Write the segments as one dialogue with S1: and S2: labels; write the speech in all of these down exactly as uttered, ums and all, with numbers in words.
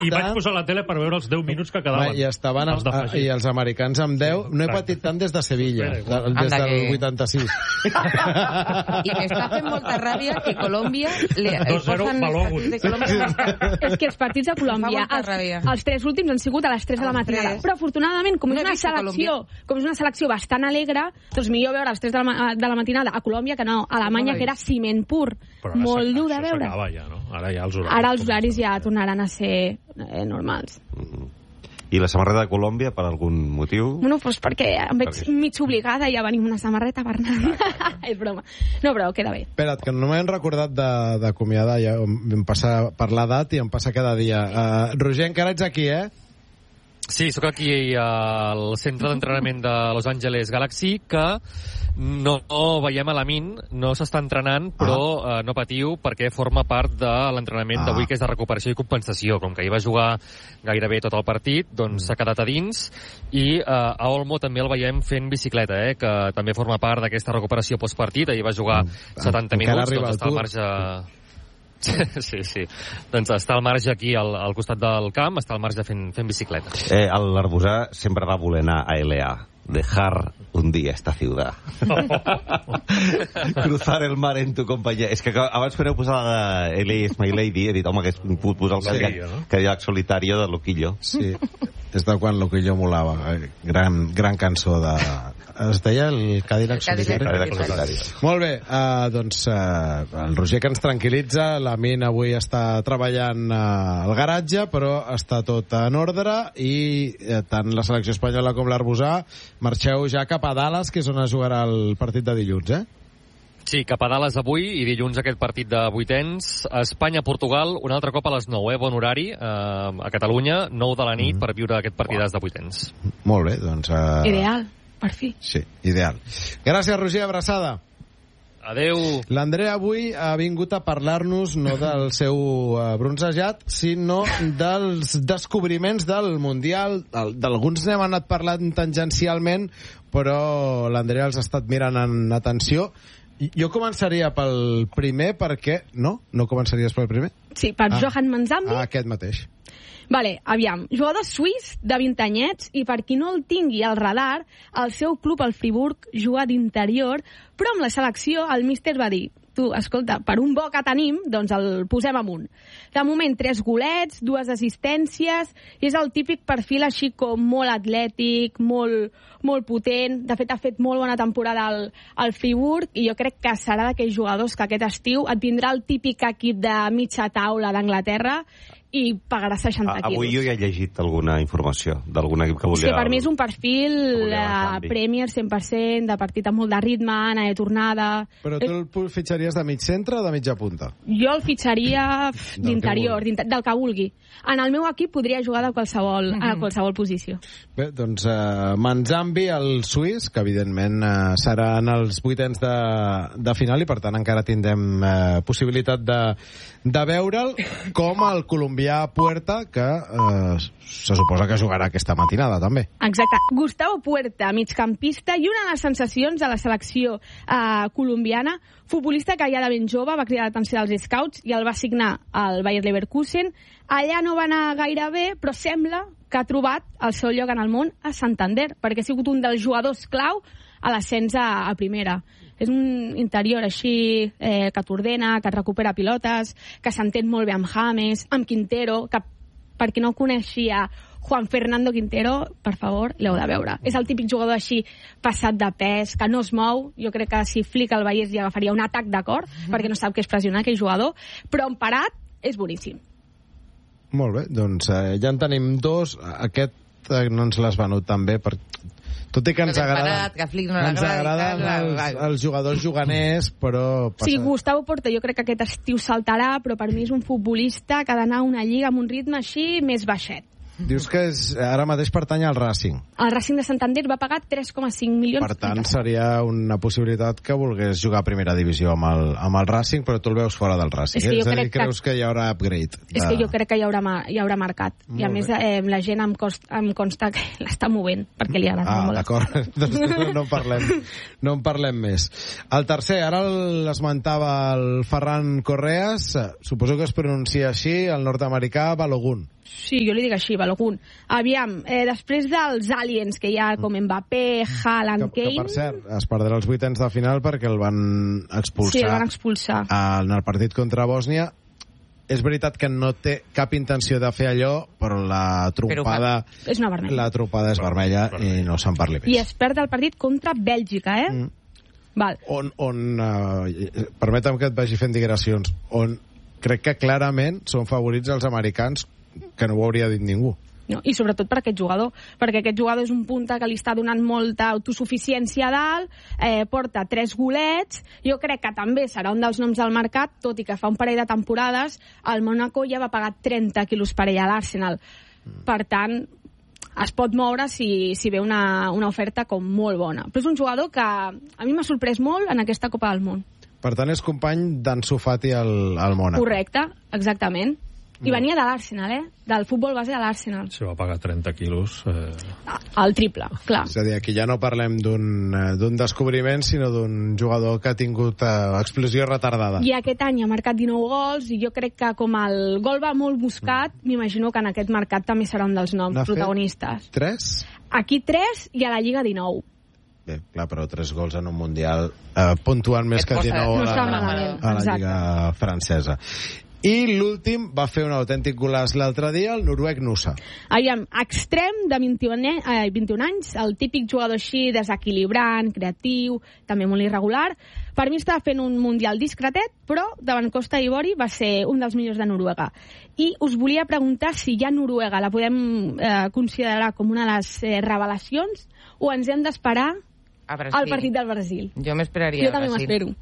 S1: I vaig posar la tele per veure els deu minuts que quedaven.
S2: I estaven els a, i els americans amb deu. No he patit tant des de Sevilla, de, des del vuitanta-sis.
S3: I m'està fent molta ràbia que Colòmbia...
S1: dos zero Balogun.
S4: És que els partits de Colòmbia, els, els tres últims han sigut a les tres de la matinada. Però, afortunadament, com és una selecció com és una selecció bastant alegre, doncs millor veure a les tres de la, de la matinada a Colòmbia que no a Alemanya, que era ciment pur. Molt dur de veure.
S1: Ja, no? Ara, ja els horaris,
S4: Ara els horaris ja tornaran a ser eh, normals.
S5: Mm-hmm. I la samarreta de Colòmbia, per algun motiu?
S4: Bueno, doncs perquè em veig perquè... mig obligada i ja venim una samarreta per anar. És broma. No, però queda bé.
S2: Espera't, que no m'he recordat d'acomiadar, ja em passa per l'edat i em passa cada dia. Uh, Roger, encara ets aquí, eh?
S6: Sí, sóc aquí al centre d'entrenament de Los Angeles Galaxy, que no, no veiem a Lamin, no s'està entrenant, però ah. eh, no patiu, perquè forma part de l'entrenament ah. d'avui, que és de recuperació i compensació. Com que hi va jugar gairebé tot el partit, doncs s'ha quedat a dins, i eh, a Olmo també el veiem fent bicicleta, eh, que també forma part d'aquesta recuperació postpartit. Ahir va jugar setanta minuts, doncs està al marge... Sí, sí. Doncs està al marge aquí, al, al costat del camp, està al marge fent, fent bicicleta.
S5: Eh, l'Arbusà sempre va voler anar a L A. Dejar un día esta ciudad. Cruzar el mar en tu compañía. És que abans quan heu posat la L A is my lady, he dit, home, que he pogut posar el sí, Cadillac, no? Cadillac Solitario de Loquillo.
S2: Sí, és de quan Loquillo molava. Gran, gran cançó de... Es deia el Cadillac Solitario?
S5: Cadillac Solitario.
S2: Molt bé, uh, doncs uh, el Roger que ens tranquil·litza, la Min avui està treballant uh, al garatge, però està tot en ordre i uh, tant la selecció espanyola com l'Arbusà marxeu ja cap a Dallas, que és on es jugarà el partit de dilluns, eh?
S6: Sí, cap a Dallas avui i dilluns aquest partit de vuitens. Espanya-Portugal, un altre cop a les nou, eh? Bon horari, eh, a Catalunya, nou de la nit, mm. per viure aquest partidàs de vuitens.
S2: Molt bé, doncs... Uh...
S4: Ideal, per fi.
S2: Sí, ideal. Gràcies, Roger, abraçada.
S6: Adeu.
S2: L'Andrea avui ha vingut a parlar-nos no del seu uh, bronzejat, sinó dels descobriments del Mundial. D'alguns n'hem anat parlant tangencialment, però l'Andrea els ha estat mirant en atenció. Jo començaria pel primer, perquè... No? No començaries pel primer?
S4: Sí, per
S2: ah.
S4: Johan Manzambi.
S2: Ah, aquest mateix.
S4: Vale, aviam, jugador suís de vint anyets, i per qui no el tingui al radar, el seu club, el Friburg, juga d'interior, però amb la selecció el míster va dir: tu, escolta, per un bo que tenim, doncs el posem amunt. De moment, tres golets, dues assistències, i és el típic perfil així com molt atlètic, molt, molt potent. De fet, ha fet molt bona temporada al, al Friburg, i jo crec que serà d'aquells jugadors que aquest estiu et vindrà el típic equip de mitja taula d'Anglaterra i pagarà seixanta quilos.
S5: Avui jo ja he llegit alguna informació d'algun equip que volia...
S4: Sí, per mi és un perfil de Premier cent per cent, de partit amb molt de ritme, anar de tornada...
S2: Però tu el fitxaries de mig centre o de mitja punta?
S4: Jo el fitxaria d'interior, del que vulgui. En el meu equip podria jugar de qualsevol, a qualsevol posició.
S2: Bé, doncs uh, Manzambi, el suís, que evidentment uh, serà en els vuitens de, de final, i per tant encara tindrem uh, possibilitat de, de veure'l, com el colombià Puerta, que eh, se suposa que jugarà aquesta matinada, també.
S4: Exacte. Gustavo Puerta, migcampista, i una de les sensacions de la selecció eh, colombiana, futbolista que ja de ben jove va cridar l'atenció dels scouts i el va signar al Bayer Leverkusen. Allà no va anar gaire bé, però sembla que ha trobat el seu lloc en el món a Santander, perquè ha sigut un dels jugadors clau a l'ascens a, a primera. És un interior així eh, que t'ordena, que et recupera pilotes, que s'entén molt bé amb James, amb Quintero, que per qui no coneixia Juan Fernando Quintero, per favor, l'heu de veure. És el típic jugador així passat de pes, que no es mou. Jo crec que si Flick el veiés ja agafaria un atac de cor, mm-hmm. perquè no sap què és pressionar aquell jugador, però en parat és boníssim.
S2: Molt bé, doncs eh, ja en tenim dos. Aquest eh, no ens l'has venut tan bé, per... tot i que ens agrada,
S3: parat, que no
S2: ens agraden els, els jugadors juganers, però... Passa...
S4: Sí, Gustavo Puerta jo crec que aquest estiu saltarà, però per mi és un futbolista que ha d'anar a una lliga amb un ritme així més baixet.
S2: Dius que és, ara mateix pertany al Racing.
S4: El Racing de Santander va pagar tres coma cinc milions.
S2: Per tant, seria una possibilitat que volgués jugar a primera divisió amb el, amb el Racing, però tu el veus fora del Racing. És,
S4: que
S2: és a dir,
S4: que...
S2: creus que hi haurà upgrade. De...
S4: És que jo crec que hi haurà, hi haurà mercat. Molt I a bé. Més, eh, la gent em, cost, em consta que l'està movent, perquè li agrada
S2: ah,
S4: molt.
S2: Ah, d'acord. doncs no, no, en parlem, no en parlem més. El tercer, ara l'esmentava el Ferran Correas, suposo que es pronuncia així, el nord-americà Balogun.
S4: Sí, jo li dic així, Balogun. Aviam, eh, després dels aliens que hi ha com Mbappé, Haaland,
S2: que,
S4: Kane...
S2: Que, per cert, es perdrà els vuitens de final perquè el van expulsar,
S4: sí, el van expulsar.
S2: en el partit contra Bòsnia. És veritat que no té cap intenció de fer allò, però la trompada...
S4: És una vermella.
S2: La trompada és vermella i no se'n parli més.
S4: I es perd el partit contra Bèlgica, eh? Mm. Val.
S2: On, on uh, permetem que et vagi fent digressions, on crec que clarament són favorits els americans, que no ho hauria dit ningú.
S4: No, i sobretot per aquest jugador, perquè aquest jugador és un punta que li està donant molta autosuficiència a dalt, eh, porta tres golets, jo crec que també serà un dels noms del mercat, tot i que fa un parell de temporades el Mónaco ja va pagar trenta quilos per ell a l'Arsenal. Mm. Per tant, es pot moure si, si ve una, una oferta com molt bona. Però és un jugador que a mi m'ha sorprès molt en aquesta Copa del Món.
S2: Per tant, és company d'Ansu Fati al, al Mónaco.
S4: Correcte, exactament. I venia de l'Arsenal, eh? Del futbol base de l'Arsenal.
S1: Si va pagar trenta quilos... Eh...
S4: El triple, clar.
S2: És a dir, aquí ja no parlem d'un descobriment, sinó d'un jugador que ha tingut uh, explosió retardada.
S4: I aquest any ha marcat dinou gols, i jo crec que com el gol va molt buscat, mm. m'imagino que en aquest mercat també serà un dels noms protagonistes.
S2: Tres?
S4: Aquí tres i a la Lliga dinou.
S2: Bé, clar, però tres gols en un Mundial eh, puntuant més que dinou
S4: no
S2: a la, a la Lliga francesa. I l'últim va fer un autèntic golaç l'altre dia, el noruec Nusa.
S4: Aviam, extrem de vint-i-un, eh, vint-i-un anys, el típic jugador així, desequilibrant, creatiu, també molt irregular. Per mi estava fent un mundial discretet, però davant Costa d'Ivori va ser un dels millors de Noruega. I us volia preguntar si ja Noruega la podem eh, considerar com una de les eh, revelacions o ens hem d'esperar al partit del Brasil.
S3: Jo m'esperaria
S4: Jo també m'espero.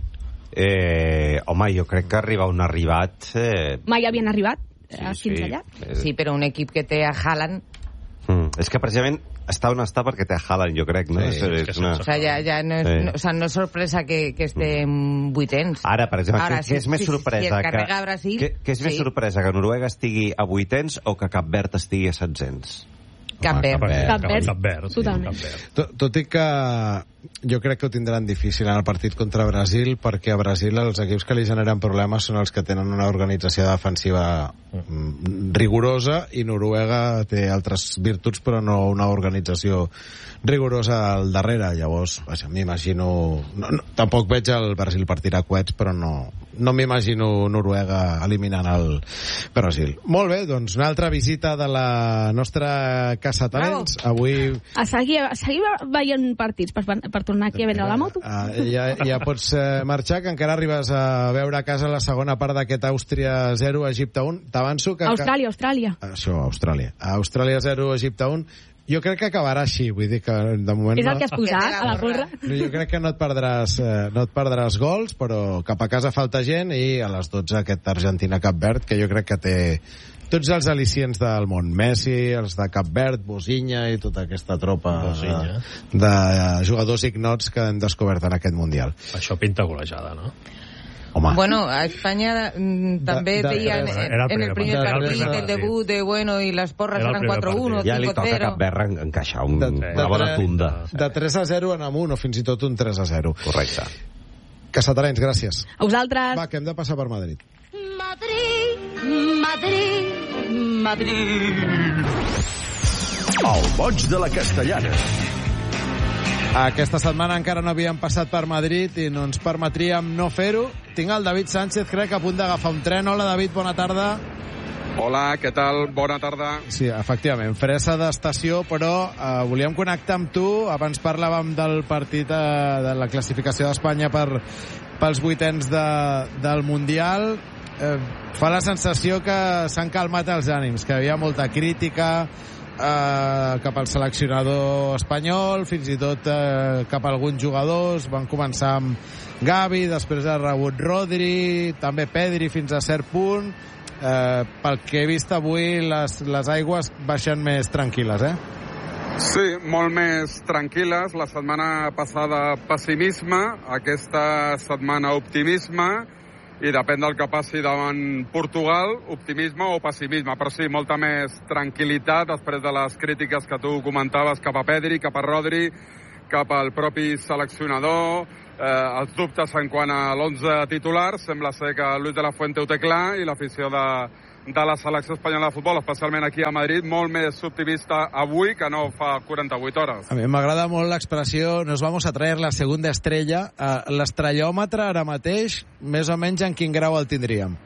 S5: Eh, home, jo crec que arriba on ha arribat... Eh...
S4: Mai havien arribat
S5: sí,
S4: fins
S5: sí.
S4: allà.
S3: Sí, però un equip que té a Haaland...
S5: Mm. És que precisament està on està perquè té a Haaland, jo crec, no?
S2: Sí,
S5: és, és una...
S3: O sea, ja, ja no, és, sí. no, o sea, no és sorpresa que, que estem vuitens.
S5: Ara, per exemple,
S3: Ara,
S5: què,
S3: si,
S5: és més
S3: si,
S5: sorpresa?
S3: Si es carrega
S5: que,
S3: Brasil...
S5: Què, què és sí. més sorpresa, que Noruega estigui a vuitens o que Cap Verd estigui a setzents?
S3: Cap Verd.
S4: Cap Verd,
S1: Cap Verd, sí,
S4: totalment.
S1: Cap Verd.
S2: Tot, tot i que jo crec que ho tindran difícil en el partit contra Brasil, perquè a Brasil els equips que li generen problemes són els que tenen una organització defensiva mm, rigorosa, i Noruega té altres virtuts però no una organització rigorosa al darrere. Llavors, m'imagino... No, no, tampoc veig el Brasil per tirar coets, però no, no m'imagino Noruega eliminant el Brasil. Molt bé, doncs una altra visita de la nostra Casa Talents. Bravo. Avui...
S4: A seguir, a seguir veient partits per, per tornar aquí a vendre la moto.
S2: Uh, ja, ja pots uh, marxar, que encara arribes a veure a casa la segona part d'aquest Àustria zero, Egipte un. T'avanço que...
S4: Austràlia, Austràlia.
S2: Això, Austràlia. Austràlia zero, Egipte un. Jo crec que acabarà així, vull dir que de moment...
S4: És el
S2: no...
S4: que has posat, a la porra?
S2: No, jo crec que no et perdràs, eh, no et perdràs gols, però cap a casa falta gent, i a les dotze aquest Argentina-Cap Verd, que jo crec que té tots els al·licients del món. Messi, els de Cap Verd, Bosinha i tota aquesta tropa de, de jugadors ignots que hem descobert en aquest Mundial.
S1: Això pinta golejada, no?
S3: Home. Bueno, a Espanya mm, també
S2: de, de,
S3: deien
S2: de,
S3: en, en el primer partit, el debut de bueno i les porres eran quatre uno,
S5: ja li toca a Cap Verd encaixar un, de, de, una bona tunda.
S2: De tres a zero en amunt, o fins i tot un tres a zero.
S5: Correcte.
S2: Casatalents, gràcies.
S4: A vosaltres.
S2: Va, que hem de passar per Madrid.
S7: Madrid, Madrid, Madrid.
S8: El boig de la Castellana.
S2: Aquesta setmana encara no havíem passat per Madrid i no ens permetríem no fer-ho. Tinc el David Sánchez, crec, a punt d'agafar un tren. Hola, David, bona tarda.
S9: Hola, què tal? Bona tarda.
S2: Sí, efectivament, fressa d'estació, però eh, volíem connectar amb tu. Abans parlàvem del partit eh, de la classificació d'Espanya per, pels vuitens de, del Mundial. Eh, fa la sensació que s'han calmat els ànims, que hi havia molta crítica Uh, cap al seleccionador espanyol, fins i tot uh, cap a alguns jugadors. Van començar amb Gavi, després ha rebut Rodri, també Pedri fins a cert punt. Uh, pel que he vist avui, les, les aigües baixen més tranquil·les, eh?
S9: Sí, molt més tranquil·les. La setmana passada pessimisme, aquesta setmana optimisme, i depèn del que passi davant Portugal, optimisme o pessimisme, però sí, molta més tranquil·litat després de les crítiques que tu comentaves cap a Pedri, cap a Rodri, cap al propi seleccionador, eh, els dubtes en quant a l'onze titular. Sembla ser que Luis de la Fuente ho té clar, i l'afició de, de la selecció espanyola de futbol, especialment aquí a Madrid, molt més optimista avui que no fa quaranta-vuit hores.
S2: A mi m'agrada molt l'expressió nos vamos a traer la segunda estrella. L'estrellòmetre ara mateix, més o menys en quin grau el tindríem?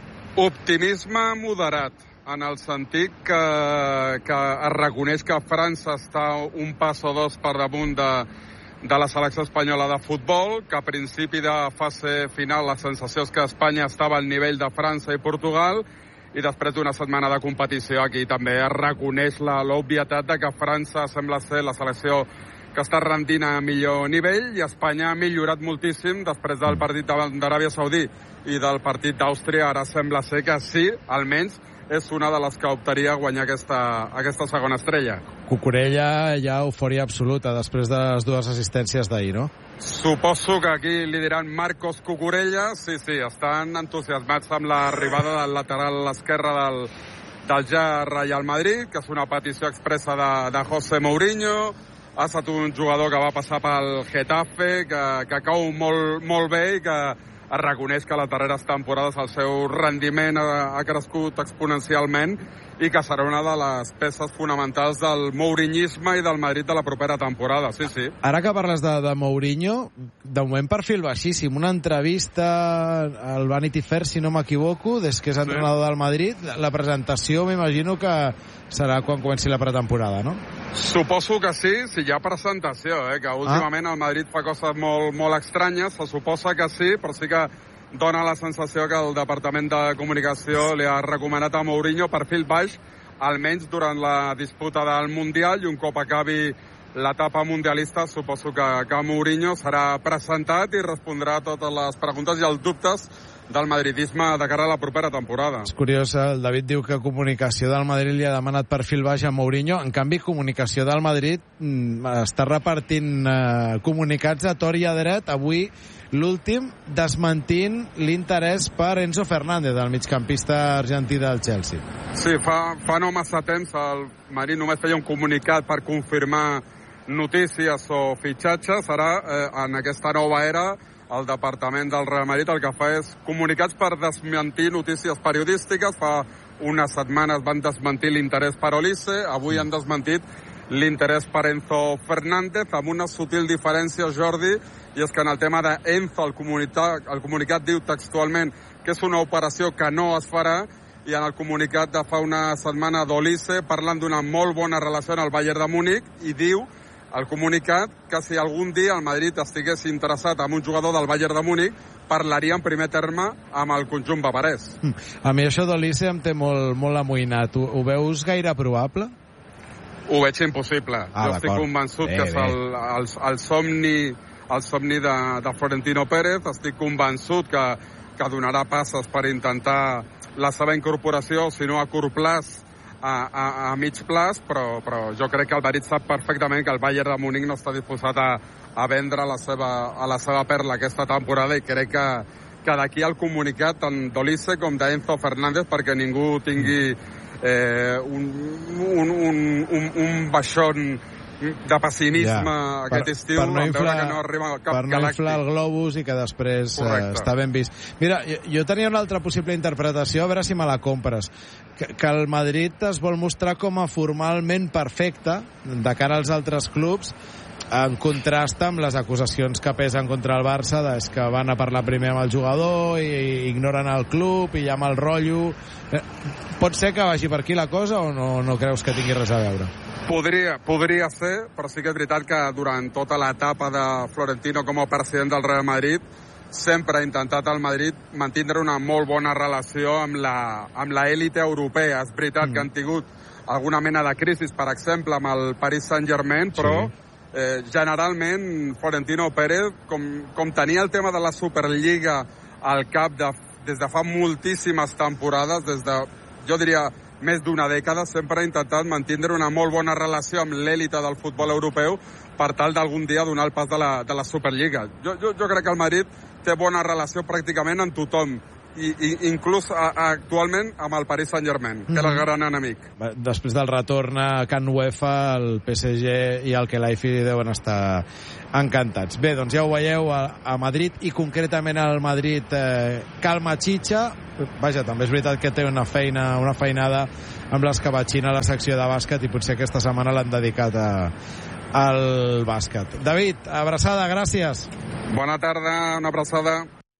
S9: Optimisme moderat, en el sentit que, que es reconeix que França està un pas o dos per damunt de, de la selecció espanyola de futbol, que a principi de fase final la sensació és que Espanya estava al nivell de França i Portugal, i després d'una setmana de competició aquí també es reconeix l'obvietat de que França sembla ser la selecció que està rendint a millor nivell i Espanya ha millorat moltíssim després del partit d'Aràbia Saudí i del partit d'Àustria. Ara sembla ser que sí, almenys és una de les que optaria a guanyar aquesta, aquesta segona estrella.
S2: Cucurella ja eufòria absoluta després de les dues assistències d'ahir, no?
S9: Suposo que aquí li diran Marcos Cucurella. Sí, sí, estan entusiasmats amb l'arribada del lateral esquerre del, del ja Real Madrid, que és una petició expressa de, de José Mourinho. Ha estat un jugador que va passar pel Getafe, que, que cau molt, molt bé i que es reconeix que a les darreres temporades el seu rendiment ha, ha crescut exponencialment i que serà una de les peces fonamentals del mourinyisme i del Madrid de la propera temporada, sí, sí.
S2: Ara que parles de, de Mourinho, de moment perfil baixíssim. Una entrevista al Vanity Fair, si no m'equivoco, des que és entrenador sí. del Madrid. La presentació m'imagino que serà quan comenci la pretemporada, no?
S9: Suposo que sí, si hi ha presentació, eh? Que últimament ah. el Madrid fa coses molt, molt estranyes, se suposa que sí, però sí que dona la sensació que el Departament de Comunicació li ha recomanat a Mourinho perfil baix, almenys durant la disputa del Mundial, i un cop acabi l'etapa mundialista, suposo que, que Mourinho serà presentat i respondrà a totes les preguntes i els dubtes del madridisme de cara a la propera temporada.
S2: És curiós, el David diu que Comunicació del Madrid li ha demanat perfil baix a Mourinho, en canvi Comunicació del Madrid mm, està repartint eh, comunicats a tor i a dret. Avui l'últim desmentint l'interès per Enzo Fernández, el migcampista argentí del Chelsea.
S9: Sí, fa, fa no massa temps el Madrid només feia un comunicat per confirmar notícies o fitxatges. Ara, eh, en aquesta nova era, el departament del Real Madrid el que fa és comunicats per desmentir notícies periodístiques. Fa unes setmanes van desmentir l'interès per Olise, avui han desmentit l'interès per Enzo Fernández, amb una sutil diferència, Jordi, i és que en el tema d'Enzo el comunicat, el comunicat diu textualment que és una operació que no es farà, i en el comunicat de fa una setmana d'Olise parlant d'una molt bona relació en el Bayern de Múnich, i diu el comunicat que si algun dia el Madrid estigués interessat en un jugador del Bayern de Múnich, parlaria en primer terme amb el conjunt bavarès.
S2: A mi això d'Olise em té molt, molt amoïnat. Ho, ho veus gaire probable?
S9: Ho veig impossible. Ah, jo estic convençut bé, que és el, el, el somni, el somni de, de Florentino Pérez. Estic convençut que, que donarà passes per intentar la seva incorporació, si no a curt plaç, A, a, a mig plaç, però, però jo crec que el Madrid sap perfectament que el Bayern de Múnich no està disposat a, a vendre la seva, a la seva perla aquesta temporada, i crec que, que d'aquí el comunicat tant d'Olise com d'Enzo Fernández, perquè ningú tingui eh, un, un, un, un, un baixón de pessimisme ja. aquest per, estiu, per no inflar, que no arriba cap
S2: per no
S9: galàctic.
S2: inflar el globus i que després eh, està ben vist. Mira, jo, jo tenia una altra possible interpretació, a veure si me la compres, que, que el Madrid es vol mostrar com a formalment perfecte de cara als altres clubs, en contrast amb les acusacions que pesen contra el Barça, és que van a parlar primer amb el jugador i, i ignoren el club i hi ha mal rotllo. Pot ser que vagi per aquí la cosa o no, no creus que tingui res a veure?
S9: Podria, podria ser, però sí que és veritat que durant tota l'etapa de Florentino com a president del Real Madrid sempre ha intentat el Madrid mantindre una molt bona relació amb la, amb la élite europea. És veritat mm. que han tingut alguna mena de crisi, per exemple, amb el Paris Saint-Germain, però sí. eh, generalment Florentino Pérez, com, com tenia el tema de la Superliga al cap de, des de fa moltíssimes temporades, des de, jo diria, més d'una dècada, sempre ha intentat mantindre una molt bona relació amb l'èlite del futbol europeu per tal d'algun dia donar el pas de la, de la Superliga. Jo, jo, jo crec que el Madrid té bona relació pràcticament amb tothom i, i inclús a, a, actualment amb el Paris Saint-Germain, que mm. era el gran enemic.
S2: Després del retorn a Can UEFA, el P S G i el Khelaifi deuen estar encantats. Bé, doncs ja ho veieu a, a Madrid, i concretament al Madrid eh, calma xitxa. Vaja, també és veritat que té una feina, una feinada amb l'escabatxina a la secció de bàsquet, i potser aquesta setmana l'han dedicat a, al bàsquet. David, abraçada, gràcies.
S9: Bona tarda, una abraçada.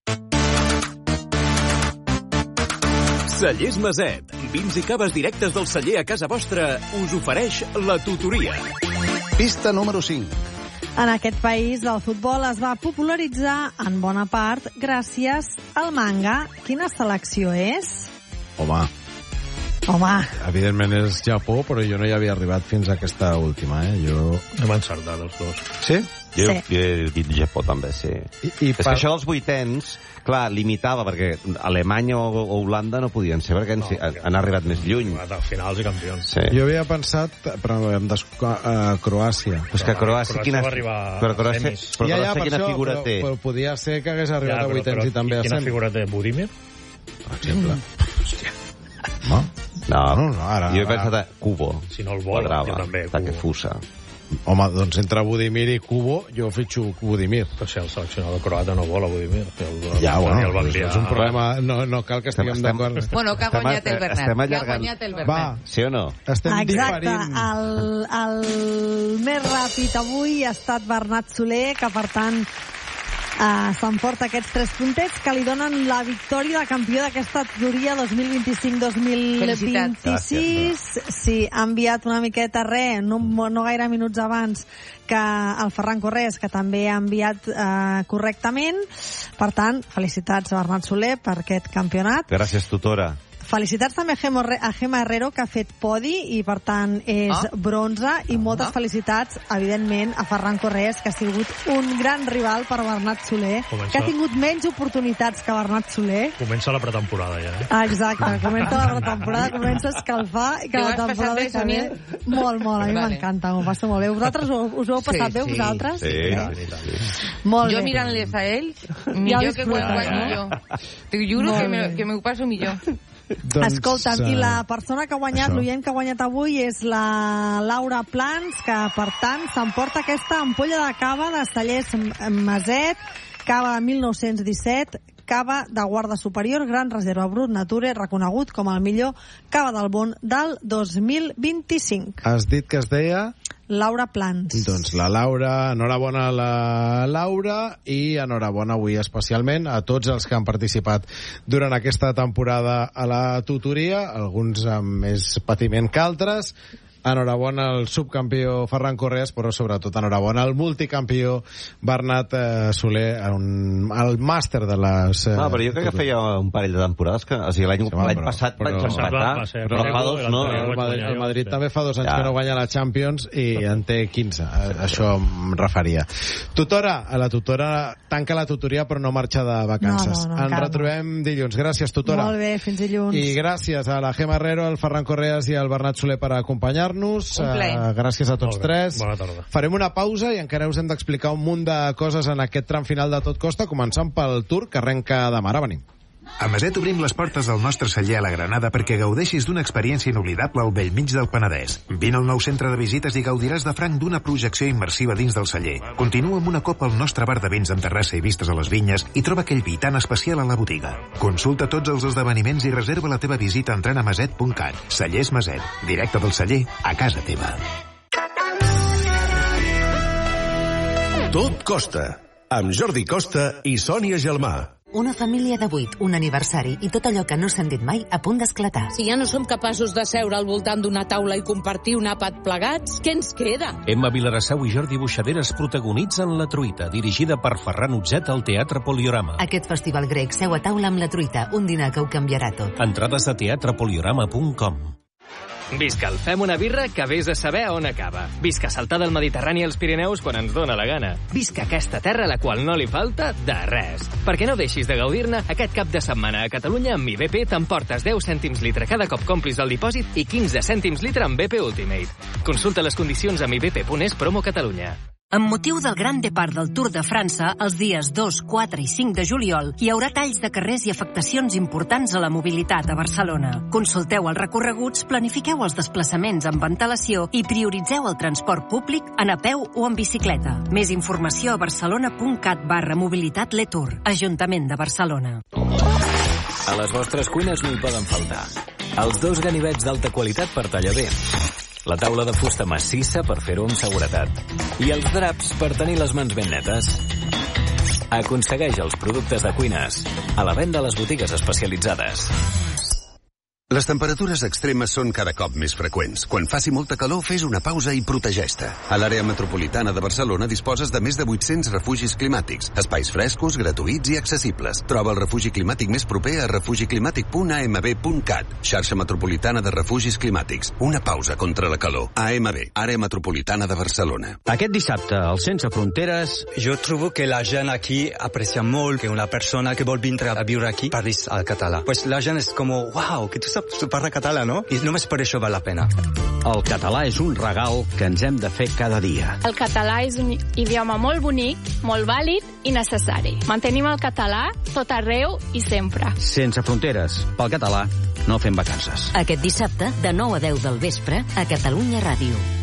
S8: Cellers Maset. Vins i caves directes del celler a casa vostra us ofereix la tutoria.
S10: Pista número cinc.
S11: En aquest país del futbol es va popularitzar en bona part gràcies al manga. Quina selecció és?
S2: Home.
S11: Home.
S2: Evidentment és Japó, però jo no hi havia arribat fins a aquesta última, eh? Jo...
S1: Hem encertat els dos.
S2: Sí?
S5: Jo,
S11: Sí.
S5: jo he dit Japó també, sí.
S2: I, i
S5: és
S2: per...
S5: que això dels vuitens, clar, limitava, perquè Alemanya o, o Holanda no podien ser, perquè no, han, han arribat més lluny.
S1: A finals i campions.
S5: Sí.
S2: Jo havia pensat, però em des... uh, Croàcia.
S5: Però és que Croàcia,
S1: Croàcia
S5: quina...
S1: va arribar
S5: però
S1: a
S5: Croàcia,
S1: semis.
S5: però
S2: ja,
S5: Croàcia
S2: ja,
S5: quina
S2: això,
S5: figura
S2: però,
S5: té?
S2: però podia ser que hagués arribat
S1: Ja,
S2: a
S1: però,
S2: vuitens
S1: però,
S2: i també a
S1: quina
S2: semis.
S1: figura té Budimir?
S2: Per exemple. Hòstia. No?
S5: No,
S2: no, no ara,
S5: jo he
S2: ara.
S5: pensat a Kubo.
S1: Si no el vol,
S5: Quadrava,
S1: jo també,
S5: està que
S1: Kubo.
S5: fusa.
S2: Home, doncs entre Budimir i Kubo, jo fitxo Budimir.
S1: Però si el seleccionador croata no vol a Budimir. El,
S2: Ja,
S1: el,
S2: bueno,
S1: el va enviar...
S2: és un problema... No, no cal que estiguem
S5: Estem-
S2: d'acord.
S3: Bueno, que ha
S5: Estem-
S3: guanyat el Bernat.
S5: estem
S3: Que ha
S5: allargant.
S3: guanyat el
S2: Va,
S3: Bernat.
S5: Sí o no?
S2: estem
S11: Exacte.
S2: diferint.
S11: El, el més ràpid avui ha estat Bernat Soler, que per tant Uh, s'emporta aquests tres puntets que li donen la victòria de campió d'aquesta tutoria dos mil vint-i-cinc dos mil vint-i-sis. Sí, ha enviat una miqueta res, no, no gaire minuts abans, que el Ferran Corrés, que també ha enviat uh, correctament. Per tant, felicitats a Bernat Soler per aquest campionat.
S5: Gràcies, tutora.
S11: Felicitats també a Gema, a Gema Herrero, que ha fet podi i, per tant, és
S3: Ah.
S11: bronze. I moltes
S3: Ah.
S11: felicitats, evidentment, a Ferran Corrés, que ha sigut un gran rival per Bernat Soler,
S1: Comença-
S11: que ha tingut menys oportunitats que Bernat Soler.
S1: Comença la pretemporada, ja. Eh?
S11: Ah, exacte, comença la pretemporada, comença a escalfar, i que
S3: T'ho
S11: la
S3: has passat
S11: temporada
S3: bé,
S11: que ve...
S3: Sonia?
S11: Molt, molt, a mi
S3: Vale.
S11: m'encanta, m'ho passo molt bé. Vosaltres us, us ho heu passat
S3: Sí,
S11: bé,
S3: sí.
S11: vosaltres?
S5: Sí, sí, sí.
S11: Molt
S3: Jo
S11: bé.
S3: mirant-les a ells,
S11: Ja
S3: millor que quan
S11: disfruta,
S3: guany
S11: no?
S3: millor. T'ho juro
S11: Molt
S3: que me,
S11: bé.
S3: que m'ho passo millor.
S2: Doncs,
S11: Escolta'm, i
S2: eh,
S11: la persona que ha guanyat,
S2: això.
S11: l'oient que ha guanyat avui és la Laura Plans, que per tant s'emporta aquesta ampolla de cava de Cellers Maset, cava de mil nou-cents disset, cava de guarda superior, gran reserva brut nature, reconegut com el millor cava del món del dos mil vint-i-cinc.
S2: Has dit que es deia...
S11: Laura Plans.
S2: Doncs la Laura, enhorabona a la Laura, i enhorabona avui especialment a tots els que han participat durant aquesta temporada a la tutoria, alguns amb més patiment que altres. Enhorabona al subcampió Ferran Correas, però sobretot enhorabona al multicampió Bernat eh, Soler, un, el màster de les... Eh,
S5: No, però jo crec que feia un parell de temporades que... O sigui, l'any
S2: Sí, home,
S5: l'any
S2: però-
S5: passat
S2: però-
S5: vaig empatar,
S1: Va ser-
S5: però fa dos no.
S2: El Madrid, el Madrid també fa dos anys
S5: Ja.
S2: que no guanya la Champions i en té quinze. A això em referia. Tutora, a la tutora tanca la tutoria però no marxa de vacances.
S11: No, no, no,
S2: Ens
S11: encara no.
S2: retrobem dilluns. Gràcies, tutora.
S11: Molt bé, fins dilluns.
S2: I gràcies a la Gema Herrero, al Ferran Correas i al Bernat Soler per acompanyar-nos.
S3: Un plaer.
S2: Uh, gràcies a tots
S1: Molt bé.
S2: tres.
S1: Bona tarda.
S2: Farem una pausa i encara us hem d'explicar un munt de coses en aquest tram final de Tot Costa, començant pel Tour, que arrenca demà. Ara venim.
S12: A Maset obrim les portes del nostre celler a la Granada perquè gaudeixis d'una experiència inoblidable al bell mig del Penedès. Vine al nou centre de visites i gaudiràs de franc d'una projecció immersiva dins del celler. Continua amb una copa al nostre bar de vins amb terrassa i vistes a les vinyes i troba aquell vi tan especial a la botiga. Consulta tots els esdeveniments i reserva la teva visita entrant a maset punt cat. Cellers Maset, directe del celler a casa teva.
S8: Tot Costa, amb Jordi Costa i Sònia Gelmà.
S13: Una família de vuit, un aniversari i tot allò que no s'han dit mai a punt d'esclatar.
S14: Si ja no som capaços de seure al voltant d'una taula i compartir un àpat plegats, què ens queda?
S15: Emma Vilarassau i Jordi Buixaderes protagonitzen La Truita, dirigida per Ferran Utzet al Teatre Poliorama.
S13: Aquest festival grec seu a taula amb La Truita, un dinar que ho canviarà tot.
S15: Entrades a teatre poliorama punt com.
S16: Visca el Fem una birra que vés a saber on acaba. Visca saltar del Mediterrani als Pirineus quan ens dóna la gana. Visca aquesta terra a la qual no li falta de res. Perquè no deixis de gaudir-ne, aquest cap de setmana a Catalunya amb Mi B P t'emportes deu cèntims litre cada cop complis el dipòsit i quinze cèntims litre amb B P Ultimate. Consulta les condicions a mi b p punt es promo Catalunya.
S17: Amb motiu del Gran Depart del Tour de França, els dies dos, quatre i cinc de juliol, hi haurà talls de carrers i afectacions importants a la mobilitat a Barcelona. Consulteu els recorreguts, planifiqueu els desplaçaments amb antelació i prioritzeu el transport públic en a peu o en bicicleta. Més informació a barcelona.cat barra mobilitat Letour. Ajuntament de Barcelona.
S18: A les vostres cuines no hi poden faltar els dos ganivets d'alta qualitat per tallar bé, la taula de fusta massissa per fer-ho amb seguretat i els draps per tenir les mans ben netes. Aconsegueix els productes de cuines a la venda a les botigues especialitzades.
S10: Les temperatures extremes són cada cop més freqüents. Quan faci molta calor, fes una pausa i protegeix-te. A l'àrea metropolitana de Barcelona disposes de més de vuit-cents refugis climàtics, espais frescos, gratuïts i accessibles. Troba el refugi climàtic més proper a refugiclimàtic punt a m b punt cat. Xarxa metropolitana de refugis climàtics. Una pausa contra la calor. A M B, àrea metropolitana de Barcelona.
S19: Aquest dissabte, al Sense Fronteres...
S20: Jo trobo que la gent aquí aprecia molt que una persona que vol vindre a viure aquí parlis al català. Pues la gent és com, uau, que tu saps parla català, no? I només per això val la pena.
S19: El català és un regal que ens hem de fer cada dia.
S21: El català és un idioma molt bonic, molt vàlid i necessari. Mantenim el català tot arreu i sempre.
S19: Sense Fronteres. Pel català no fem vacances.
S17: Aquest dissabte, de nou a deu del vespre, a Catalunya Ràdio.